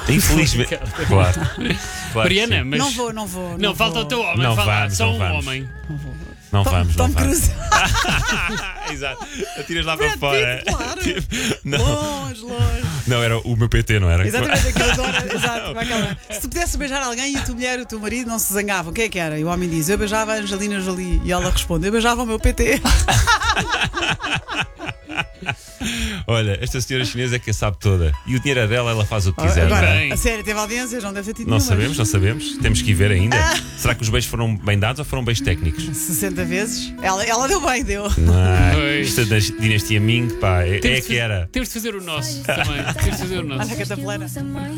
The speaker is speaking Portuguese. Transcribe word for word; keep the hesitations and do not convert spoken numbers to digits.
Infelizmente. Claro. Claro que Mariana, sim. mas. Não vou, não vou. Não, falta vou. o teu homem Não falar. vamos, Só não um vamos. homem. Não vou. Não Tom, vamos, não Tom vamos. Cruise. Exato. Atiras lá para Brad fora. Pitt, claro. Tipo, não, Longe, longe. não, era o meu P T, não era? Exatamente aquilo agora. Exato, vai aquela. Se tu pudesse beijar alguém e a tua mulher e o teu marido não se zangavam, quem é que era? E o homem diz: eu beijava a Angelina Jolie. E ela responde: eu beijava o meu P T. Olha, esta senhora chinesa é que a sabe toda. E o dinheiro é dela, ela faz o que quiser. Agora, não é? Bem. a sério, teve audiências, não deve ter tido Não nenhuma. sabemos, não sabemos. Temos que ir ver ainda. Será que os beijos foram bem dados ou foram beijos técnicos? sessenta vezes. Ela, ela deu bem, deu. Não é? Pois. Isto da dinastia Ming, pá, é, é Temos de que fazer- era. Temos de fazer o nosso também. Temos de fazer o nosso. Olha a cataplana.